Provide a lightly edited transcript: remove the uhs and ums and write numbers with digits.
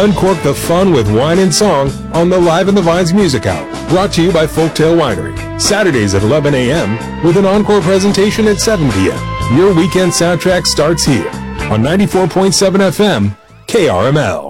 Uncork the fun with wine and song on the Live in the Vines Music Hour, brought to you by Folktail Winery. Saturdays at 11 a.m. with an encore presentation at 7 p.m. Your weekend soundtrack starts here on 94.7 FM, KRML.